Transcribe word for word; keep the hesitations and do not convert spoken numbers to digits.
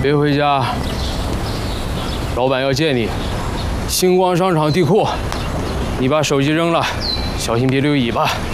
别回家，老板要见你。星光商场地库，你把手机扔了，小心别留尾巴。